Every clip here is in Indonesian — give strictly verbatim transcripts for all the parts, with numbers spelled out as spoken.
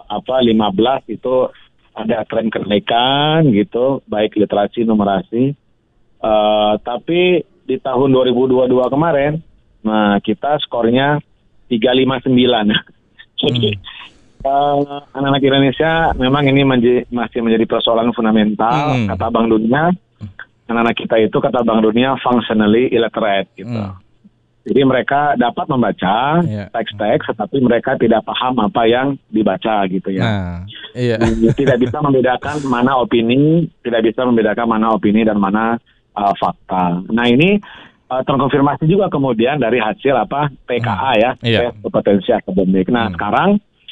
apa lima belas itu ada tren kenaikan gitu, baik literasi numerasi. Uh, tapi di tahun dua ribu dua puluh dua kemarin, nah kita skornya tiga lima sembilan. Jadi hmm. uh, anak-anak Indonesia memang ini menj- masih menjadi persoalan fundamental. Hmm. Kata Bank Dunia, anak-anak kita itu kata Bank Dunia functionally illiterate gitu. Hmm. Jadi mereka dapat membaca yeah. teks-teks, tetapi mereka tidak paham apa yang dibaca gitu ya. Nah, iya. Tidak bisa membedakan mana opini, tidak bisa membedakan mana opini dan mana uh, fakta. Nah ini uh, terkonfirmasi juga kemudian dari hasil apa P K A ya, yeah. tes kompetensi akademik. Nah hmm. sekarang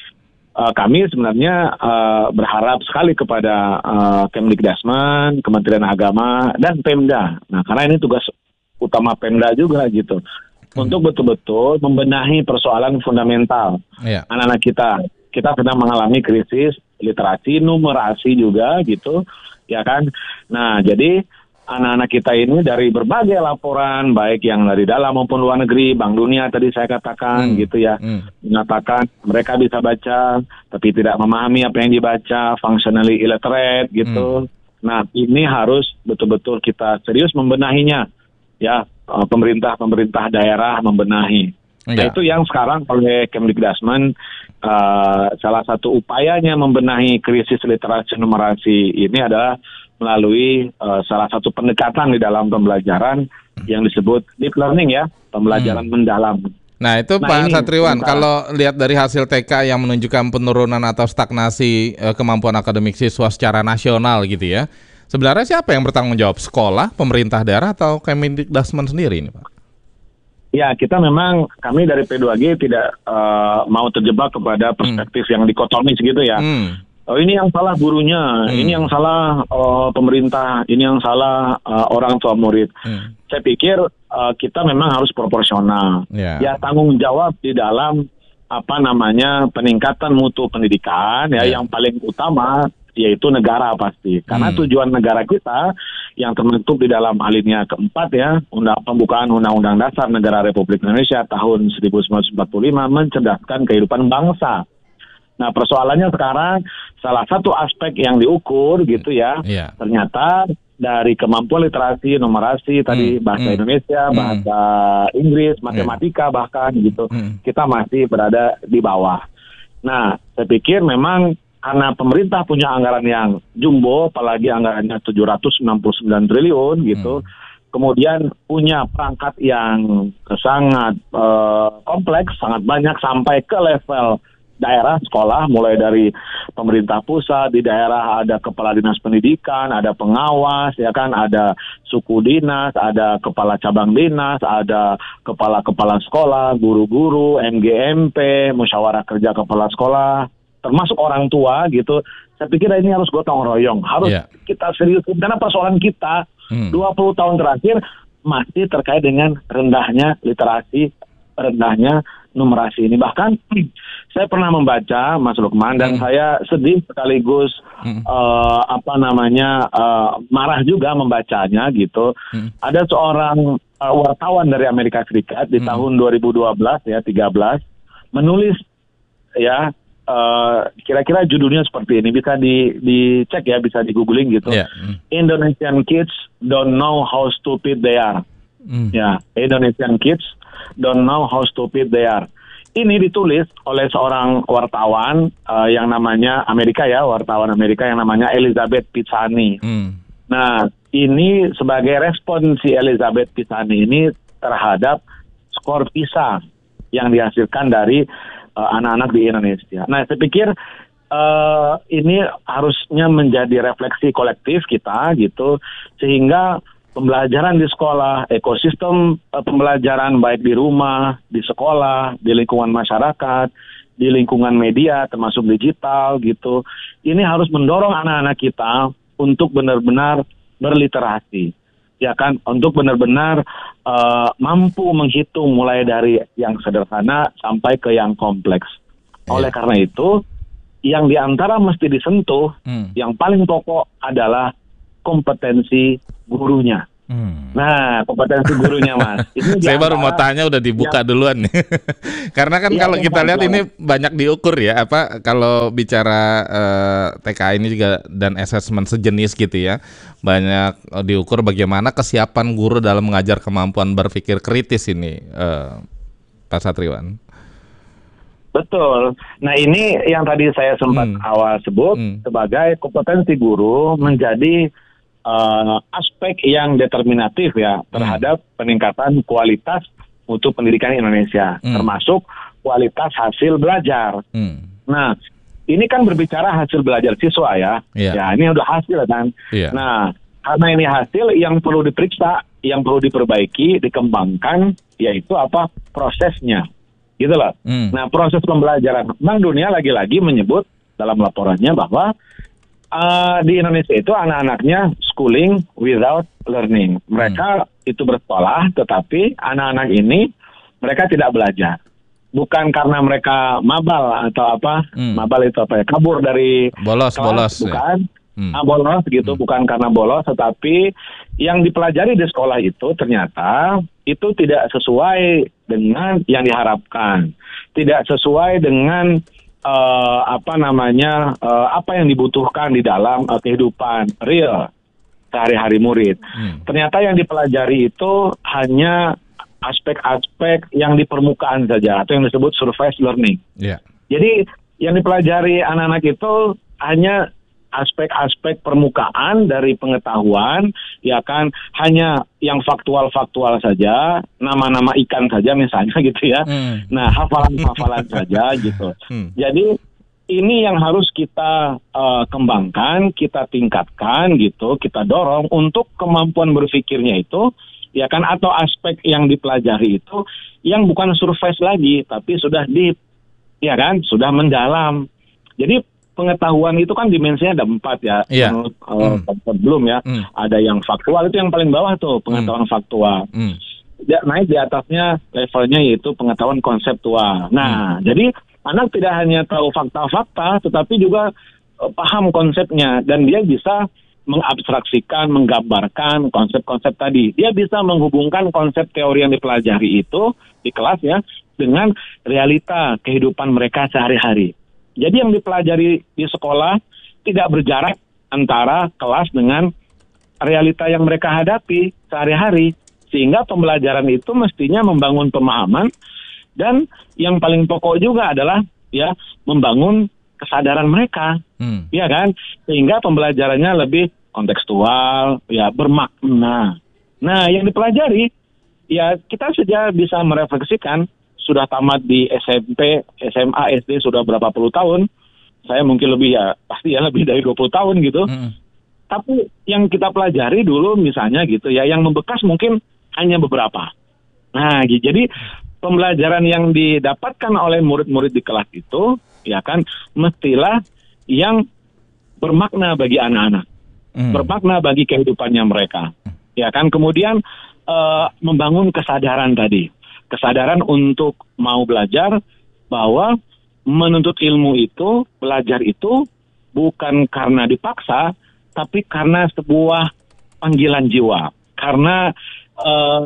uh, kami sebenarnya uh, berharap sekali kepada uh, Kemdikbudrismen, Kementerian Agama dan Pemda. Nah karena ini tugas utama Pemda juga gitu. Hmm. Untuk betul-betul membenahi persoalan fundamental yeah. anak-anak kita. Kita sedang mengalami krisis literasi, numerasi juga gitu, ya kan. Nah, jadi anak-anak kita ini dari berbagai laporan, baik yang dari dalam maupun luar negeri, Bank Dunia tadi saya katakan hmm. gitu ya, hmm. mengatakan mereka bisa baca, tapi tidak memahami apa yang dibaca, functionally illiterate gitu. Hmm. Nah, ini harus betul-betul kita serius membenahinya, ya. Pemerintah-pemerintah daerah membenahi. Ya. Nah itu yang sekarang oleh Kemdikbudrismen uh, salah satu upayanya membenahi krisis literasi numerasi ini adalah melalui uh, salah satu pendekatan di dalam pembelajaran yang disebut deep learning ya, pembelajaran hmm. mendalam. Nah itu nah, Pak Satriwan, sementara. Kalau lihat dari hasil T K yang menunjukkan penurunan atau stagnasi uh, kemampuan akademik siswa secara nasional gitu ya, sebenarnya siapa yang bertanggung jawab? Sekolah, pemerintah daerah, atau Kemdikbudrismen sendiri ini, Pak? Ya, kita memang, kami dari P dua G tidak uh, mau terjebak kepada perspektif hmm. yang dikotomis gitu ya. Hmm. Oh, ini yang salah gurunya, hmm. ini yang salah uh, pemerintah, ini yang salah uh, orang tua murid. Hmm. Saya pikir uh, kita memang harus proporsional. Yeah. Ya, tanggung jawab di dalam apa namanya peningkatan mutu pendidikan ya yeah. yang paling utama yaitu negara pasti. Karena hmm. tujuan negara kita yang terbentuk di dalam alinea keempat ya, undang pembukaan Undang-Undang Dasar Negara Republik Indonesia tahun seribu sembilan ratus empat puluh lima mencerdaskan kehidupan bangsa. Nah persoalannya sekarang salah satu aspek yang diukur gitu ya, yeah. ternyata dari kemampuan literasi, numerasi, tadi hmm. bahasa hmm. Indonesia, hmm. bahasa Inggris, matematika yeah. bahkan gitu, hmm. kita masih berada di bawah. Nah saya pikir memang karena pemerintah punya anggaran yang jumbo, apalagi anggarannya tujuh ratus enam puluh sembilan triliun gitu, hmm. kemudian punya perangkat yang sangat uh, kompleks, sangat banyak sampai ke level daerah, sekolah, mulai dari pemerintah pusat, di daerah ada kepala dinas pendidikan, ada pengawas, ya kan, ada suku dinas, ada kepala cabang dinas, ada kepala-kepala sekolah, guru-guru, M G M P, musyawarah kerja kepala sekolah, termasuk orang tua gitu. Saya pikir ini harus gotong royong, harus yeah. kita serius, karena persoalan kita hmm. dua puluh tahun terakhir masih terkait dengan rendahnya literasi, rendahnya numerasi ini. Bahkan saya pernah membaca, Mas Lukman, dan hmm. saya sedih sekaligus hmm. uh, apa namanya uh, marah juga membacanya gitu. Hmm. Ada seorang uh, wartawan dari Amerika Serikat di hmm. tahun dua ribu dua belas ya tiga belas menulis ya. Uh, kira-kira judulnya seperti ini, bisa di dicek ya, bisa di googling gitu. Yeah. Mm. Indonesian kids don't know how stupid they are. Mm. Ya, Indonesian kids don't know how stupid they are. Ini ditulis oleh seorang wartawan uh, yang namanya Amerika ya, wartawan Amerika yang namanya Elizabeth Pisani. Mm. Nah, ini sebagai respon si Elizabeth Pisani ini terhadap skor PISA yang dihasilkan dari Uh, anak-anak di Indonesia. Nah, saya pikir uh, ini harusnya menjadi refleksi kolektif kita gitu, sehingga pembelajaran di sekolah, ekosistem uh, pembelajaran baik di rumah, di sekolah, di lingkungan masyarakat, di lingkungan media termasuk digital gitu, ini harus mendorong anak-anak kita untuk benar-benar berliterasi. Ya kan, untuk benar-benar uh, mampu menghitung mulai dari yang sederhana sampai ke yang kompleks. Yeah. Oleh karena itu, yang diantara mesti disentuh, hmm. yang paling pokok adalah kompetensi gurunya. Hmm. Nah, kompetensi gurunya, Mas. Ini saya baru mau tanya udah dibuka ya. Duluan nih. Karena kan ya, kalau kita lihat ini banyak diukur ya, apa kalau bicara uh, T K A ini juga dan asesmen sejenis gitu ya. Banyak uh, diukur bagaimana kesiapan guru dalam mengajar kemampuan berpikir kritis ini, uh, Pak Satriwan. Betul. Nah, ini yang tadi saya sempat hmm. awal sebut hmm. sebagai kompetensi guru menjadi Uh, aspek yang determinatif ya terhadap hmm. peningkatan kualitas mutu pendidikan Indonesia, hmm. termasuk kualitas hasil belajar. Hmm. Nah, ini kan berbicara hasil belajar siswa ya, yeah. ya ini udah hasil kan. Yeah. Nah, karena ini hasil yang perlu diperiksa, yang perlu diperbaiki, dikembangkan, yaitu apa prosesnya, gitu loh. Hmm. Nah, proses pembelajaran, Bank Dunia lagi-lagi menyebut dalam laporannya bahwa Uh, di Indonesia itu anak-anaknya schooling without learning. Mereka hmm. itu bersekolah, tetapi anak-anak ini mereka tidak belajar. Bukan karena mereka mabal atau apa, hmm. mabal itu apa ya, kabur dari bolos, kelas, bolos, bukan, ya. hmm. ah, bolos gitu, hmm. bukan karena bolos, tetapi yang dipelajari di sekolah itu ternyata itu tidak sesuai dengan yang diharapkan, tidak sesuai dengan Uh, apa namanya uh, apa yang dibutuhkan di dalam uh, kehidupan real sehari-hari murid. Hmm. Ternyata yang dipelajari itu hanya aspek-aspek yang di permukaan saja atau yang disebut surface learning. Yeah. Jadi yang dipelajari anak-anak itu hanya aspek-aspek permukaan dari pengetahuan, ya kan, hanya yang faktual-faktual saja, nama-nama ikan saja misalnya gitu ya. Hmm. Nah, hafalan-hafalan saja gitu. Hmm. Jadi ini yang harus kita uh, kembangkan, kita tingkatkan gitu, kita dorong untuk kemampuan berpikirnya itu, ya kan, atau aspek yang dipelajari itu yang bukan surface lagi, tapi sudah deep, ya kan, sudah mendalam. Jadi pengetahuan itu kan dimensinya ada empat ya, yeah. menurut uh, mm. belum ya. Mm. Ada yang faktual, itu yang paling bawah tuh pengetahuan mm. faktual. Mm. Ya, naik di atasnya levelnya yaitu pengetahuan konseptual. Nah, mm. jadi anak tidak hanya tahu fakta-fakta, tetapi juga uh, paham konsepnya dan dia bisa mengabstraksikan, menggambarkan konsep-konsep tadi. Dia bisa menghubungkan konsep teori yang dipelajari itu di kelas ya dengan realita kehidupan mereka sehari-hari. Jadi yang dipelajari di sekolah tidak berjarak antara kelas dengan realita yang mereka hadapi sehari-hari. Sehingga pembelajaran itu mestinya membangun pemahaman dan yang paling pokok juga adalah ya membangun kesadaran mereka. Hmm. Ya kan? Sehingga pembelajarannya lebih kontekstual, ya bermakna. Nah, yang dipelajari ya kita saja bisa merefleksikan. Sudah tamat di S M P, S M A, S D sudah berapa puluh tahun. Saya mungkin lebih ya, pasti ya lebih dari dua puluh tahun gitu. Mm. Tapi yang kita pelajari dulu misalnya gitu ya, yang membekas mungkin hanya beberapa. Nah, jadi pembelajaran yang didapatkan oleh murid-murid di kelas itu, ya kan, mestilah yang bermakna bagi anak-anak. Mm. Bermakna bagi kehidupannya mereka. Ya kan, kemudian uh, membangun kesadaran tadi. Kesadaran untuk mau belajar bahwa menuntut ilmu itu, belajar itu bukan karena dipaksa, tapi karena sebuah panggilan jiwa. Karena uh,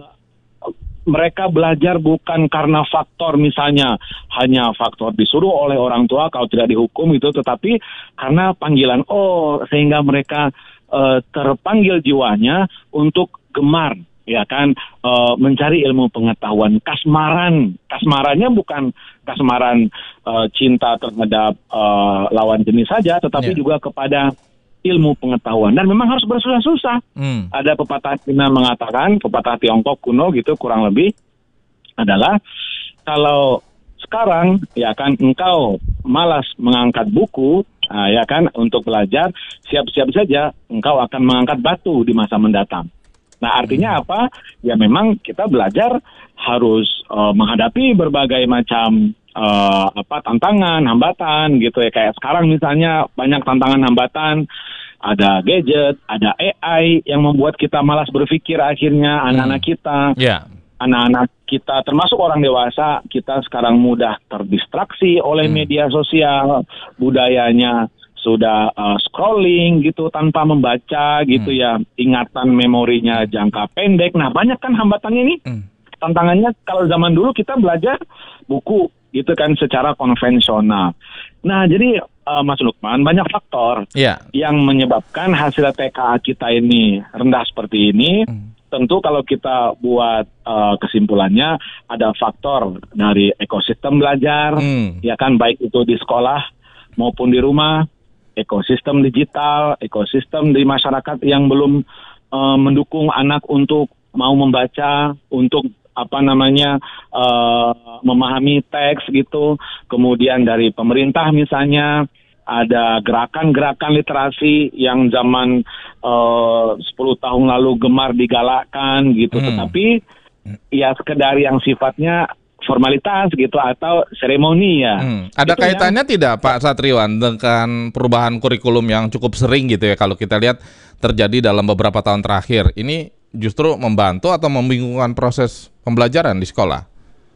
mereka belajar bukan karena faktor misalnya hanya faktor disuruh oleh orang tua kalau tidak dihukum itu, tetapi karena panggilan, oh sehingga mereka uh, terpanggil jiwanya untuk gemar. Ya kan, e, mencari ilmu pengetahuan, kasmaran, kasmarannya bukan kasmaran e, cinta terhadap e, lawan jenis saja, tetapi yeah. juga kepada ilmu pengetahuan. Dan memang harus bersusah-susah. Mm. Ada pepatah Cina mengatakan, pepatah Tiongkok kuno gitu kurang lebih, adalah kalau sekarang ya kan engkau malas mengangkat buku, nah, ya kan, untuk belajar, siap-siap saja engkau akan mengangkat batu di masa mendatang. Nah, artinya apa? Ya memang kita belajar harus uh, menghadapi berbagai macam uh, apa tantangan, hambatan gitu ya. Kayak sekarang misalnya banyak tantangan hambatan, ada gadget, ada A I yang membuat kita malas berpikir akhirnya anak-anak kita. Yeah. Anak-anak kita termasuk orang dewasa, kita sekarang mudah terdistraksi oleh hmm. media sosial, budayanya sudah uh, scrolling gitu tanpa membaca gitu hmm. ya, ingatan memorinya jangka pendek. Nah, banyak kan hambatannya ini. Hmm. Tantangannya kalau zaman dulu kita belajar buku gitu kan secara konvensional. Nah, jadi uh, Mas Lukman, banyak faktor yeah. yang menyebabkan hasil T K A kita ini rendah seperti ini. Hmm. Tentu kalau kita buat uh, kesimpulannya ada faktor dari ekosistem belajar, hmm. ya kan, baik itu di sekolah maupun di rumah, ekosistem digital, ekosistem di masyarakat yang belum uh, mendukung anak untuk mau membaca, untuk apa namanya uh, memahami teks gitu. Kemudian dari pemerintah misalnya ada gerakan-gerakan literasi yang zaman uh, sepuluh tahun lalu gemar digalakkan gitu, hmm. tetapi ya sekedar yang sifatnya formalitas gitu atau seremoni ya. Hmm. Ada itu kaitannya yang... tidak Pak Satriwan dengan perubahan kurikulum yang cukup sering gitu ya kalau kita lihat terjadi dalam beberapa tahun terakhir? Ini justru membantu atau membingungkan proses pembelajaran di sekolah?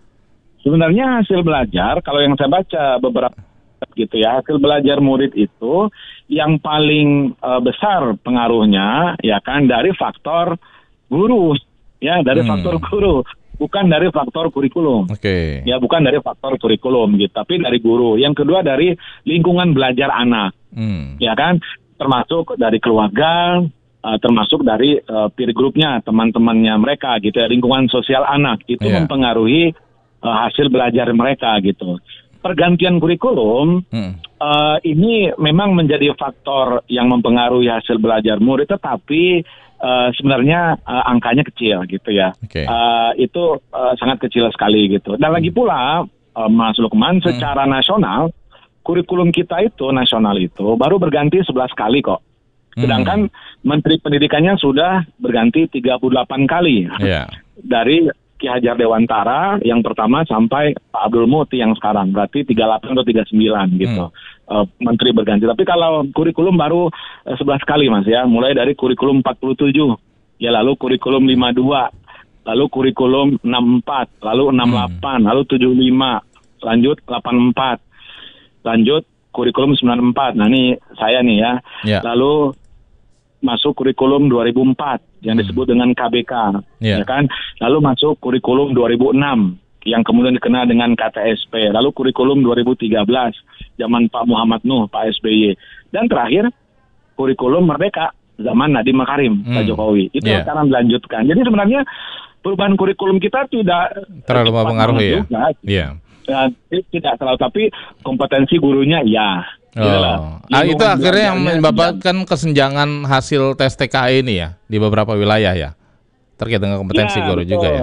Sebenarnya hasil belajar, kalau yang saya baca beberapa gitu ya, hasil belajar murid itu yang paling uh, besar pengaruhnya ya kan dari faktor guru, ya dari hmm. faktor guru, bukan dari faktor kurikulum. Oke. Okay. Ya bukan dari faktor kurikulum gitu, tapi dari guru. Yang kedua dari lingkungan belajar anak, hmm. ya kan, termasuk dari keluarga. Uh, termasuk dari uh, peer groupnya, teman-temannya mereka gitu ya, lingkungan sosial anak itu yeah. mempengaruhi uh, hasil belajar mereka gitu. Pergantian kurikulum hmm. uh, ini memang menjadi faktor yang mempengaruhi hasil belajar murid, tetapi uh, sebenarnya uh, angkanya kecil gitu ya. Okay. Uh, itu uh, sangat kecil sekali gitu. Dan hmm. lagi pula uh, Mas Lukman, hmm. secara nasional kurikulum kita itu nasional itu baru berganti sebelas kali kok. Sedangkan hmm. Menteri Pendidikannya sudah berganti tiga puluh delapan kali. Yeah. Dari Ki Hajar Dewantara yang pertama sampai Pak Abdul Muti yang sekarang. Berarti tiga puluh delapan atau tiga puluh sembilan gitu. Hmm. Uh, Menteri berganti. Tapi kalau kurikulum baru uh, sebelas kali Mas ya. Mulai dari kurikulum empat puluh tujuh. Ya lalu kurikulum lima puluh dua. Lalu kurikulum enam puluh empat. Lalu enam puluh delapan. Hmm. Lalu tujuh puluh lima. Lanjut delapan puluh empat. Lanjut kurikulum sembilan puluh empat. Nah ini saya nih ya. Yeah. Lalu masuk kurikulum dua ribu empat yang disebut dengan K B K, yeah. ya kan? Lalu masuk kurikulum dua ribu enam yang kemudian dikenal dengan K T S P. Lalu kurikulum dua ribu tiga belas zaman Pak Muhammad Nuh, Pak S B Y. Dan terakhir kurikulum Merdeka zaman Nadiem Makarim, hmm. Pak Jokowi. Itu yeah. sekarang dilanjutkan. Jadi sebenarnya perubahan kurikulum kita tidak terlalu mempengaruhi ya. Iya. Ya, tidak terlalu, tapi kompetensi gurunya ya. Oh. Ah, itu akhirnya yang menyebabkan kesenjangan hasil tes T K A ini ya di beberapa wilayah ya, terkait dengan kompetensi ya, guru betul. juga ya.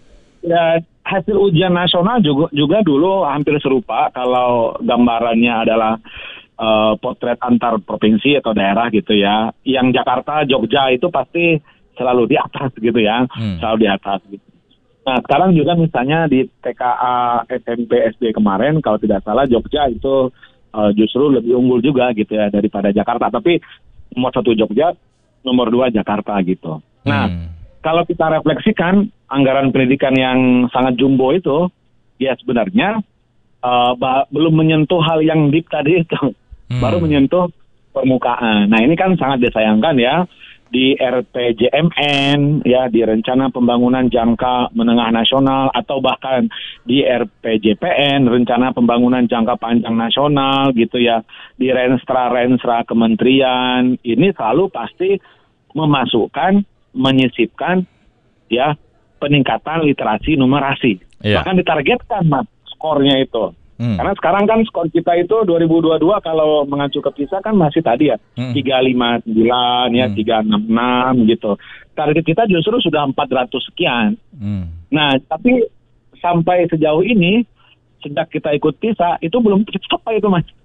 Ya, hasil ujian nasional juga juga dulu hampir serupa. Kalau gambarannya adalah uh, potret antar provinsi atau daerah gitu ya. Yang Jakarta, Jogja itu pasti selalu di atas gitu ya, hmm. selalu di atas gitu. Nah sekarang juga misalnya di T K A S M P S D kemarin kalau tidak salah Jogja itu Uh, justru lebih unggul juga gitu ya daripada Jakarta. Tapi nomor satu Jogja, nomor dua Jakarta gitu. Nah, hmm. kalau kita refleksikan anggaran pendidikan yang sangat jumbo itu, ya sebenarnya uh, ba- belum menyentuh hal yang deep tadi itu, hmm. baru menyentuh permukaan. Nah ini kan sangat disayangkan ya. Di R P J M N, ya di Rencana Pembangunan Jangka Menengah Nasional, atau bahkan di R P J P N, Rencana Pembangunan Jangka Panjang Nasional, gitu ya, di renstra-renstra kementerian, ini selalu pasti memasukkan, menyisipkan, ya, peningkatan literasi numerasi. Yeah. Bahkan ditargetkan, Mas, skornya itu. Hmm. Karena sekarang kan skor kita itu dua ribu dua puluh dua kalau mengacu ke PISA kan masih tadi ya hmm. tiga ratus lima puluh sembilan ya hmm. tiga ratus enam puluh enam gitu. Target kita justru sudah empat ratus sekian. Hmm. Nah, tapi sampai sejauh ini sejak kita ikut PISA itu belum tercapai itu Mas.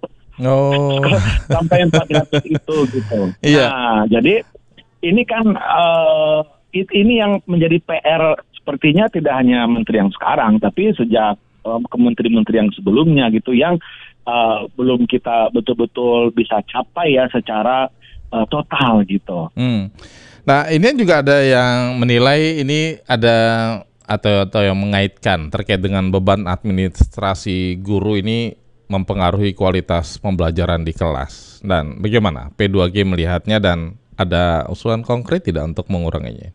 Oh. Sampai empat ratus itu gitu. Iya. Nah, jadi ini kan uh, ini yang menjadi P R sepertinya tidak hanya menteri yang sekarang tapi sejak ke menteri-menteri yang sebelumnya gitu yang uh, belum kita betul-betul bisa capai ya secara uh, total gitu. Hmm. Nah ini juga ada yang menilai ini ada atau atau yang mengaitkan terkait dengan beban administrasi guru ini mempengaruhi kualitas pembelajaran di kelas. Dan bagaimana P dua G melihatnya dan ada usulan konkret tidak untuk menguranginya?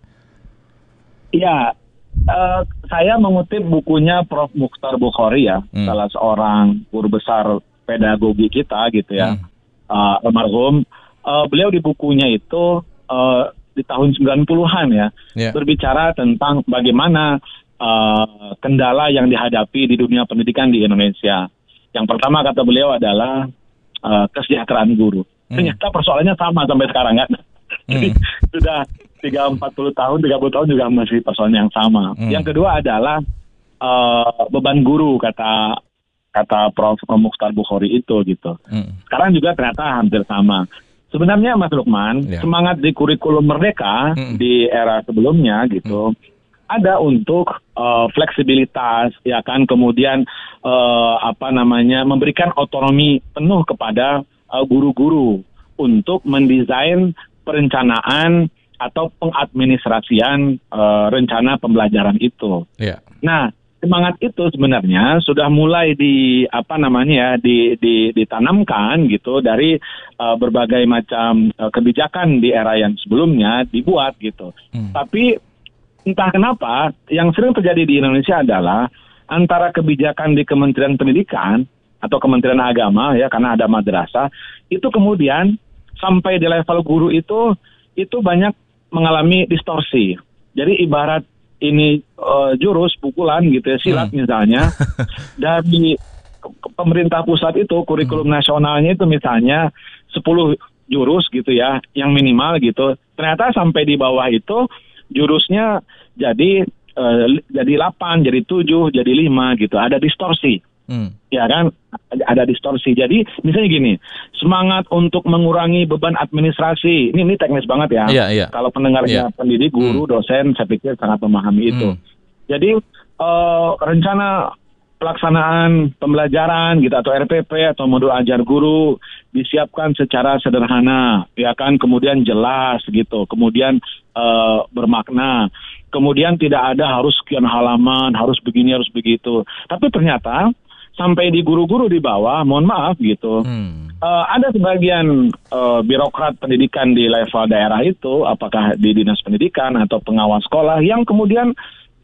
Ya, uh, saya mengutip bukunya Profesor Mukhtar Bukhari ya, hmm. salah seorang guru besar pedagogi kita gitu ya, hmm. uh, almarhum. Uh, beliau di bukunya itu uh, di tahun sembilan puluhan ya, yeah. berbicara tentang bagaimana uh, kendala yang dihadapi di dunia pendidikan di Indonesia. Yang pertama kata beliau adalah uh, kesejahteraan guru. Hmm. Ternyata persoalannya sama sampai sekarang kan. Jadi hmm. sudah tiga empat puluh tahun, tiga puluh tahun juga masih persoalan yang sama. Hmm. Yang kedua adalah uh, beban guru kata kata Profesor Mukhtar Bukhari itu gitu. Hmm. Sekarang juga ternyata hampir sama. Sebenarnya Mas Lukman, yeah. semangat di kurikulum Merdeka hmm. di era sebelumnya gitu hmm. ada untuk uh, fleksibilitas ya kan, kemudian uh, apa namanya memberikan otonomi penuh kepada uh, guru-guru untuk mendesain perencanaan atau pengadministrasian uh, rencana pembelajaran itu. Yeah. Nah, semangat itu sebenarnya sudah mulai di apa namanya ya di, di ditanamkan gitu dari uh, berbagai macam uh, kebijakan di era yang sebelumnya dibuat gitu. Hmm. Tapi entah kenapa yang sering terjadi di Indonesia adalah antara kebijakan di Kementerian Pendidikan atau Kementerian Agama ya, karena ada madrasah, itu kemudian sampai di level guru itu itu banyak mengalami distorsi. Jadi ibarat ini uh, jurus pukulan gitu ya, silat hmm. misalnya, dari pemerintah pusat itu kurikulum hmm. nasionalnya itu misalnya sepuluh jurus gitu ya, yang minimal gitu. Ternyata sampai di bawah itu jurusnya jadi uh, jadi delapan, jadi tujuh, jadi lima gitu. Ada distorsi. Hmm. Ya kan, ada distorsi. Jadi misalnya gini, semangat untuk mengurangi beban administrasi, ini ini teknis banget ya. Yeah, yeah. Kalau pendengarnya yeah. pendidik, guru, hmm. dosen, saya pikir sangat memahami hmm. itu. Jadi uh, rencana pelaksanaan pembelajaran gitu atau R P P atau modul ajar guru disiapkan secara sederhana, ya kan, kemudian jelas gitu, kemudian uh, bermakna. Kemudian tidak ada harus sekian halaman, harus begini, harus begitu. Tapi ternyata sampai di guru-guru di bawah, mohon maaf gitu, hmm. uh, ada sebagian uh, birokrat pendidikan di level daerah itu, apakah di dinas pendidikan atau pengawas sekolah, yang kemudian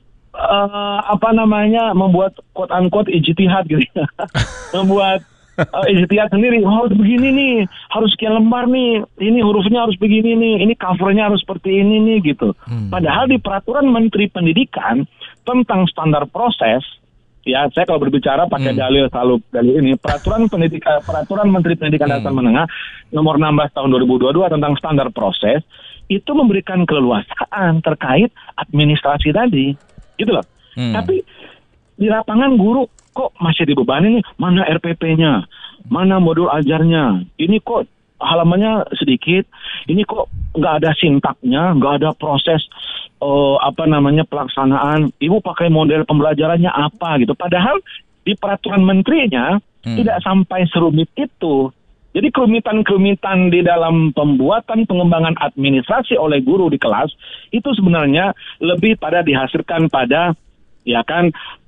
uh, apa namanya membuat quote unquote ijtihad gitu, membuat uh, ijtihad sendiri. Oh, harus begini nih, harus sekian lembar nih, ini hurufnya harus begini nih, ini covernya harus seperti ini nih gitu. Hmm. Padahal di peraturan Menteri Pendidikan tentang standar proses, ya, saya kalau berbicara pakai hmm. dalil selalu dalil ini, peraturan pendidikan, peraturan Menteri Pendidikan Dasar hmm. Menengah nomor enam belas tahun dua ribu dua puluh dua tentang standar proses itu memberikan keleluasaan terkait administrasi tadi, gitu loh. Hmm. Tapi di lapangan guru kok masih dibebani nih, mana R P P-nya, mana modul ajarnya, ini kok halamannya sedikit, ini kok nggak ada sintaknya, nggak ada proses Uh, apa namanya pelaksanaan, ibu pakai model pembelajarannya apa gitu. Padahal di peraturan menterinya hmm. tidak sampai serumit itu. Jadi kerumitan-kerumitan di dalam pembuatan pengembangan administrasi oleh guru di kelas itu sebenarnya lebih pada dihasilkan pada ya kan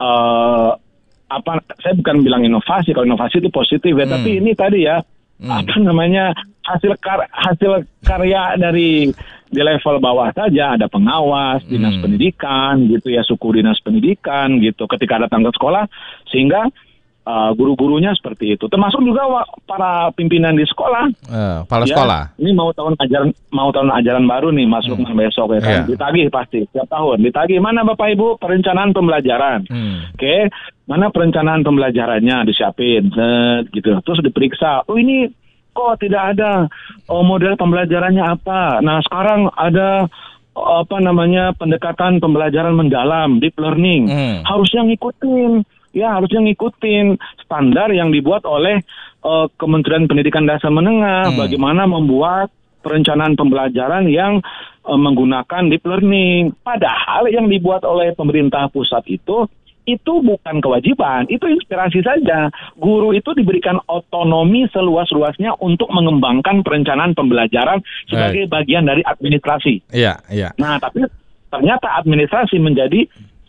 uh, apa, saya bukan bilang inovasi, kalau inovasi itu positif ya, hmm. tapi ini tadi ya hmm. apa namanya hasil kar- hasil karya dari di level bawah saja, ada pengawas, dinas hmm. pendidikan gitu ya, suku dinas pendidikan gitu ketika datang ke sekolah, sehingga uh, guru-gurunya seperti itu. Termasuk juga wa- para pimpinan di sekolah. Uh, kepala ya, sekolah. Ini mau tahun ajaran mau tahun ajaran baru nih masuk hmm. besok ya kan. Yeah. Ditagih pasti setiap tahun. Ditagih, mana Bapak Ibu perencanaan pembelajaran. Hmm. Oke, okay. Mana perencanaan pembelajarannya disiapin set, gitu. Terus diperiksa. Oh, ini kok tidak ada oh, model pembelajarannya apa? Nah, sekarang ada oh, apa namanya pendekatan pembelajaran mendalam, deep learning. Hmm. Harusnya ngikutin, ya harusnya ngikutin standar yang dibuat oleh uh, Kementerian Pendidikan Dasar Menengah. Hmm. Bagaimana membuat perencanaan pembelajaran yang uh, menggunakan deep learning. Padahal yang dibuat oleh pemerintah pusat itu itu bukan kewajiban, itu inspirasi saja. Guru itu diberikan otonomi seluas-luasnya untuk mengembangkan perencanaan pembelajaran sebagai right. bagian dari administrasi. Iya, iya. Nah, tapi ternyata administrasi menjadi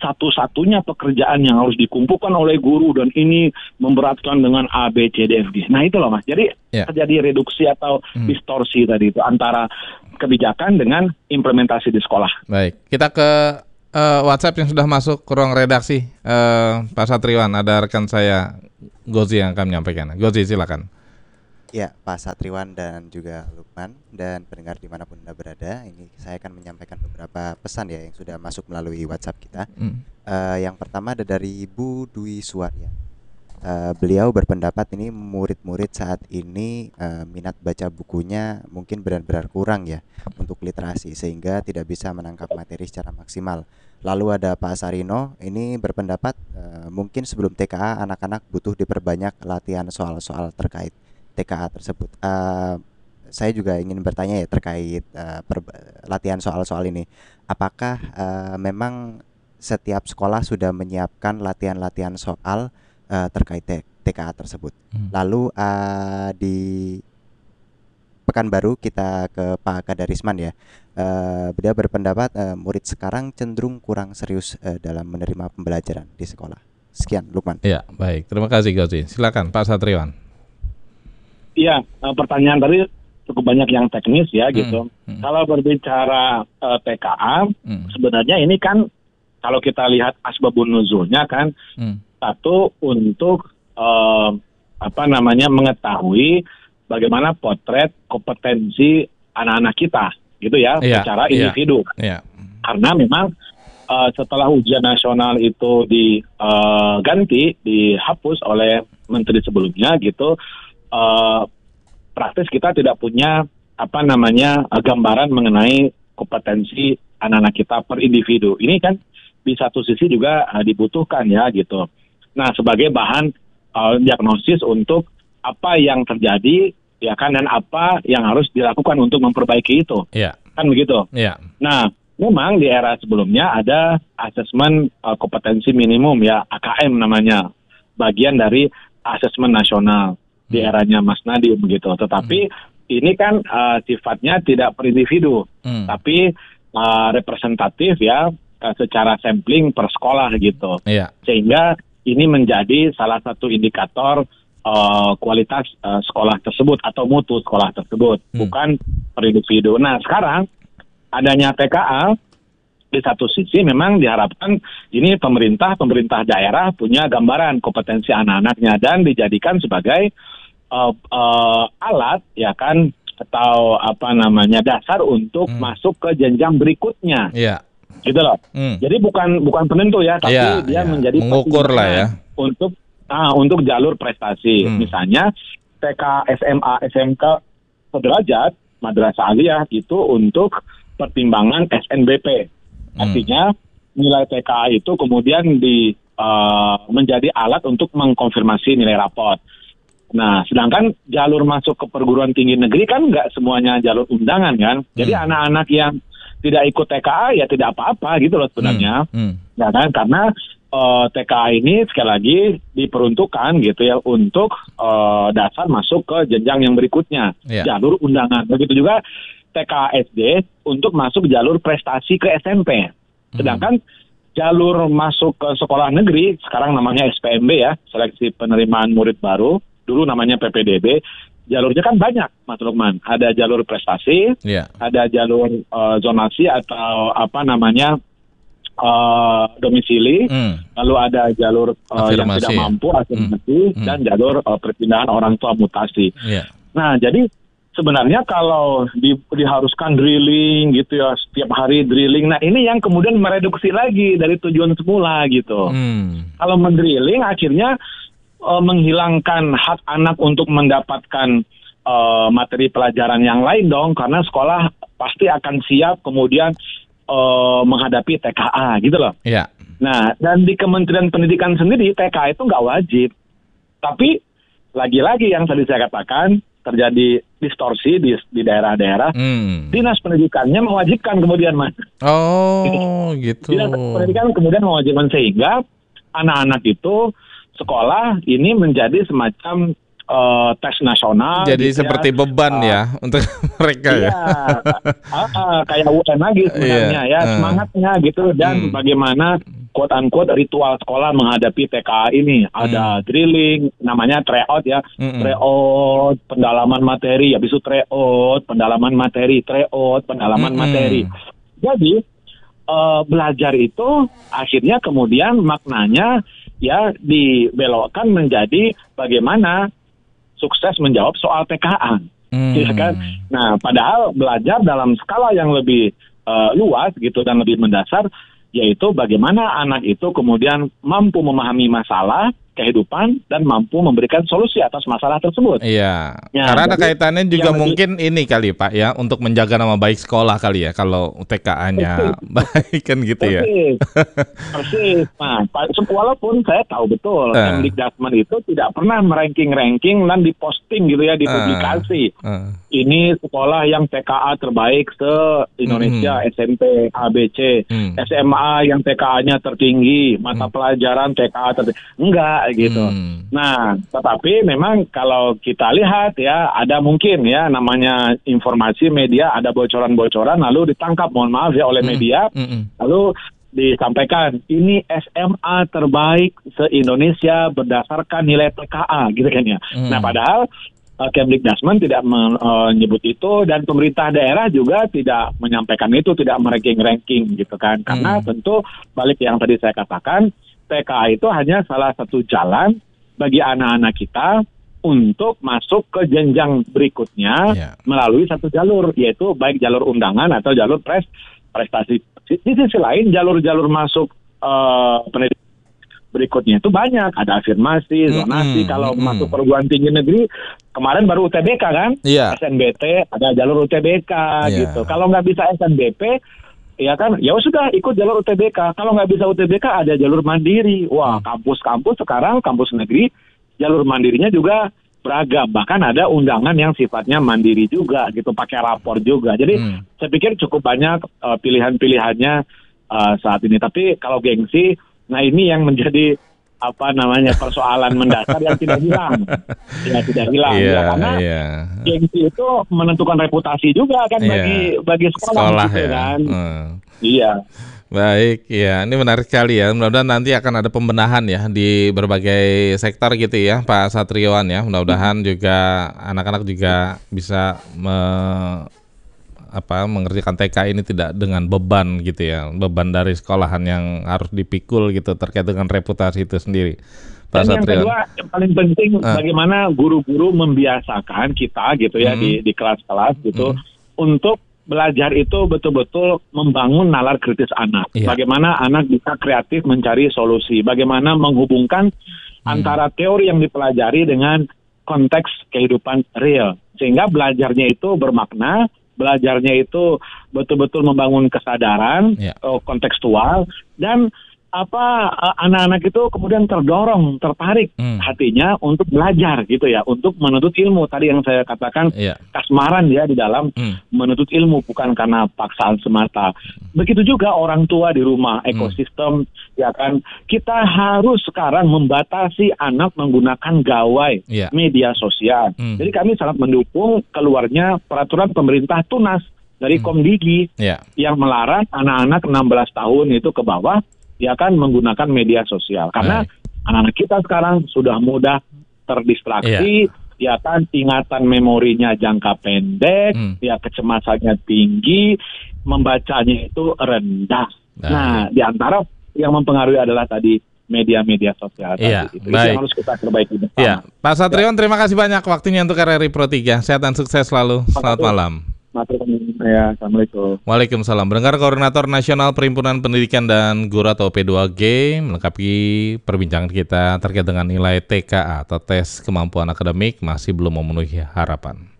satu-satunya pekerjaan yang harus dikumpulkan oleh guru dan ini memberatkan dengan A, B, C, D, F, G. Nah itu loh Mas, jadi yeah. terjadi reduksi atau hmm. distorsi tadi itu antara kebijakan dengan implementasi di sekolah. Baik, kita ke uh, WhatsApp yang sudah masuk ke ruang redaksi. uh, Pak Satriwan, ada rekan saya Gozi yang akan menyampaikan. Gozi, silakan. Ya, Pak Satriwan dan juga Lukman dan pendengar dimanapun Anda berada, ini saya akan menyampaikan beberapa pesan ya yang sudah masuk melalui WhatsApp kita. Hmm. Uh, yang pertama ada dari Ibu Dwi Suwarya. Uh, beliau berpendapat ini murid-murid saat ini uh, minat baca bukunya mungkin benar-benar kurang ya untuk literasi sehingga tidak bisa menangkap materi secara maksimal. Lalu ada Pak Sarino, ini berpendapat uh, mungkin sebelum T K A anak-anak butuh diperbanyak latihan soal-soal terkait T K A tersebut. Uh, saya juga ingin bertanya ya terkait uh, per, latihan soal-soal ini. Apakah uh, memang setiap sekolah sudah menyiapkan latihan-latihan soal uh, terkait T K A tersebut? Hmm. Lalu uh, di Pekanbaru kita ke Pak Kadarisman ya. Uh, beliau berpendapat uh, murid sekarang cenderung kurang serius uh, dalam menerima pembelajaran di sekolah. Sekian, Lukman. Ya, baik. Terima kasih Gozi. Silakan Pak Satriwan. Iya, pertanyaan tadi cukup banyak yang teknis ya hmm, gitu. Hmm. Kalau berbicara uh, T K A, hmm. sebenarnya ini kan kalau kita lihat asbabun nuzulnya kan, hmm. satu untuk uh, apa namanya mengetahui bagaimana potret kompetensi anak-anak kita, gitu ya, yeah, secara individu. Yeah, yeah. Karena memang uh, setelah ujian nasional itu diganti, uh, dihapus oleh menteri sebelumnya gitu. Uh, praktis kita tidak punya apa namanya uh, gambaran mengenai kompetensi anak-anak kita per individu. Ini kan di satu sisi juga uh, dibutuhkan ya gitu. Nah sebagai bahan uh, diagnosis untuk apa yang terjadi ya kan dan apa yang harus dilakukan untuk memperbaiki itu. Yeah. Kan begitu. Yeah. Nah memang di era sebelumnya ada asesmen uh, kompetensi minimum ya A K M namanya, bagian dari asesmen nasional di eranya Mas Nadiem begitu. Tetapi hmm. ini kan uh, sifatnya tidak per individu, hmm. tapi uh, representatif ya uh, secara sampling per sekolah gitu. Yeah. Sehingga ini menjadi salah satu indikator uh, kualitas uh, sekolah tersebut atau mutu sekolah tersebut, hmm. bukan per individu. Nah sekarang adanya T K A di satu sisi memang diharapkan ini pemerintah pemerintah daerah punya gambaran kompetensi anak-anaknya dan dijadikan sebagai Uh, uh, alat ya kan atau apa namanya dasar untuk hmm. masuk ke jenjang berikutnya, yeah. gitu loh. Hmm. Jadi bukan bukan penentu ya, tapi yeah, dia yeah. menjadi mengukur lah ya untuk ah untuk jalur prestasi. Hmm. Misalnya T K, S M A, S M K sederajat, madrasah aliyah itu untuk pertimbangan S N B P. Hmm. Artinya nilai T K A itu kemudian di uh, menjadi alat untuk mengkonfirmasi nilai raport. Nah, sedangkan jalur masuk ke perguruan tinggi negeri kan nggak semuanya jalur undangan kan. Jadi hmm. anak-anak yang tidak ikut T K A ya tidak apa-apa gitu loh sebenarnya. Hmm. Hmm. Ya kan, karena uh, T K A ini sekali lagi diperuntukkan gitu ya untuk uh, dasar masuk ke jenjang yang berikutnya, yeah. jalur undangan. Begitu juga T K A S D untuk masuk jalur prestasi ke S M P. Sedangkan hmm. jalur masuk ke sekolah negeri, sekarang namanya S P M B ya, seleksi penerimaan murid baru. Dulu namanya P P D B, jalurnya kan banyak, Mas Lukman. Ada jalur prestasi, yeah. ada jalur uh, zonasi atau apa namanya uh, domisili, mm. lalu ada jalur uh, yang tidak mampu, afirmasi, mm. dan jalur uh, perpindahan orang tua mutasi. Yeah. Nah, jadi sebenarnya kalau di, diharuskan drilling gitu ya, setiap hari drilling, nah ini yang kemudian mereduksi lagi dari tujuan semula gitu. Mm. Kalau mendrilling akhirnya Uh, menghilangkan hak anak untuk mendapatkan uh, materi pelajaran yang lain dong, karena sekolah pasti akan siap kemudian uh, menghadapi T K A gitu loh. Yeah. Nah, dan di Kementerian Pendidikan sendiri T K A itu nggak wajib, tapi lagi-lagi yang tadi saya katakan terjadi distorsi di, di daerah-daerah. Hmm. Dinas Pendidikannya mewajibkan kemudian, Mas. Oh, gitu. Dinas Pendidikan kemudian mewajibkan sehingga anak-anak itu sekolah ini menjadi semacam uh, tes nasional. Jadi gitu seperti ya. beban uh, ya untuk mereka iya, ya. uh, uh, kayak U N lagi sebenarnya yeah. ya, semangatnya gitu dan hmm. bagaimana quote-unquote ritual sekolah menghadapi T K A ini. Ada hmm. drilling, namanya tryout ya. Hmm. Tryout, pendalaman materi, habis itu tryout, pendalaman materi, tryout, pendalaman hmm. materi. Jadi, uh, belajar itu akhirnya kemudian maknanya ya dibelokkan menjadi bagaimana sukses menjawab soal T K A. Hmm. Gitu kan? Nah, padahal belajar dalam skala yang lebih uh, luas gitu dan lebih mendasar, yaitu bagaimana anak itu kemudian mampu memahami masalah kehidupan dan mampu memberikan solusi atas masalah tersebut. Iya, ya, karena ada kaitannya juga mungkin lebih, ini kali Pak ya, untuk menjaga nama baik sekolah kali ya, kalau T K A-nya baik kan gitu ya. Persis, persis. Nah, walaupun saya tahu betul, uh. Kemdikbudrismen itu tidak pernah meranking-ranking dan diposting gitu ya, di publikasi. Uh. Uh. Ini sekolah yang T K A terbaik se-Indonesia, hmm. S M P, A B C, hmm. S M A yang T K A-nya tertinggi, mata hmm. pelajaran T K A tertinggi. Enggak, gitu. Hmm. Nah, tetapi memang kalau kita lihat ya, ada mungkin ya namanya informasi media, ada bocoran-bocoran lalu ditangkap, mohon maaf ya, oleh media, hmm. Hmm. lalu disampaikan ini S M A terbaik se-Indonesia berdasarkan nilai T K A gitu kan ya. Hmm. Nah, padahal Kemdikbudrismen tidak menyebut itu dan pemerintah daerah juga tidak menyampaikan itu, tidak meranking-ranking gitu kan. Karena hmm. tentu balik yang tadi saya katakan, T K A itu hanya salah satu jalan bagi anak-anak kita untuk masuk ke jenjang berikutnya yeah. melalui satu jalur, yaitu baik jalur undangan atau jalur pres prestasi. Di sisi lain, jalur-jalur masuk uh, pendidikan berikutnya itu banyak, ada afirmasi, zonasi. Mm-hmm. Kalau mm-hmm. masuk perguruan tinggi negeri, kemarin baru U T B K kan, yeah. S N B T, ada jalur U T B K yeah. gitu. Kalau nggak bisa S N B P, ya kan, ya sudah ikut jalur U T B K. Kalau nggak bisa U T B K, ada jalur mandiri. Wah, mm. kampus-kampus sekarang, kampus negeri, jalur mandirinya juga beragam. Bahkan ada undangan yang sifatnya mandiri juga, gitu, pakai rapor juga. Jadi mm. saya pikir cukup banyak uh, pilihan-pilihannya uh, saat ini. Tapi kalau gengsi, nah ini yang menjadi apa namanya persoalan mendasar yang tidak hilang, ya tidak hilang, yeah, ya, karena yeah. gengsi itu menentukan reputasi juga kan yeah. bagi bagi sekolah, sekolah gitu, ya. kan, hmm. iya. Baik, ya ini menarik sekali ya. Mudah-mudahan nanti akan ada pembenahan ya di berbagai sektor gitu ya, Pak Satriwan ya. Mudah-mudahan hmm. juga anak-anak juga bisa me apa mengerjakan T K ini tidak dengan beban gitu ya, beban dari sekolahan yang harus dipikul gitu terkait dengan reputasi itu sendiri. Pak Dan Satriwan. Yang kedua yang paling penting uh. bagaimana guru-guru membiasakan kita gitu ya hmm. di di kelas-kelas gitu hmm. untuk belajar itu betul-betul membangun nalar kritis anak. Yeah. Bagaimana anak bisa kreatif mencari solusi, bagaimana menghubungkan hmm. antara teori yang dipelajari dengan konteks kehidupan real sehingga belajarnya itu bermakna, belajarnya itu betul-betul membangun kesadaran yeah. kontekstual dan apa anak-anak itu kemudian terdorong, tertarik hmm. hatinya untuk belajar gitu ya, untuk menuntut ilmu. Tadi yang saya katakan yeah. kasmaran ya di dalam hmm. menuntut ilmu bukan karena paksaan semata. Begitu juga orang tua di rumah, ekosistem hmm. ya kan. Kita harus sekarang membatasi anak menggunakan gawai yeah. media sosial. Hmm. Jadi kami sangat mendukung keluarnya peraturan pemerintah tunas dari hmm. Komdigi yeah. yang melarang anak-anak enam belas tahun itu ke bawah ya kan menggunakan media sosial karena Baik. anak-anak kita sekarang sudah mudah terdistraksi, yeah. ya kan ingatan memorinya jangka pendek, hmm. ya kecemasannya tinggi, membacanya itu rendah. Nah, nah di antara yang mempengaruhi adalah tadi media-media sosial yeah. tadi. Itu, itu yang harus kita perbaiki bersama. Yeah. Pak Satriwan, ya. terima kasih banyak waktunya untuk R R I Pro tiga. Sehat dan sukses selalu. Selamat malam. Ya, Assalamualaikum. Waalaikumsalam. Mendengar Koordinator Nasional Perhimpunan Pendidikan dan Guru atau P dua G melengkapi perbincangan kita terkait dengan nilai T K A atau tes kemampuan akademik masih belum memenuhi harapan.